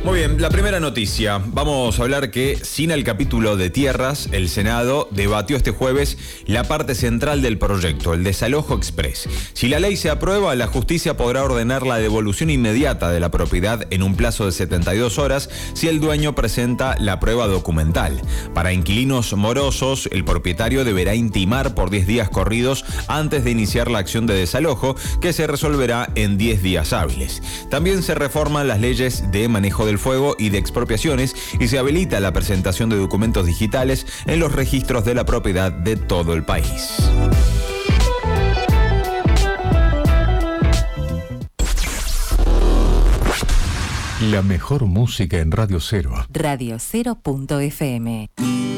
Muy bien, la primera noticia. Vamos a hablar que sin el capítulo de tierras, el Senado debatió este jueves la parte central del proyecto, el desalojo express. Si la ley se aprueba, la justicia podrá ordenar la devolución inmediata de la propiedad en un plazo de 72 horas si el dueño presenta la prueba documental. Para inquilinos morosos, el propietario deberá intimar por 10 días corridos antes de iniciar la acción de desalojo, que se resolverá en 10 días hábiles. También se reforman las leyes de manejo del fuego y de expropiaciones y se habilita la presentación de documentos digitales en los registros de la propiedad de todo el país. La mejor música en Radio Cero. Radio Cero.fm.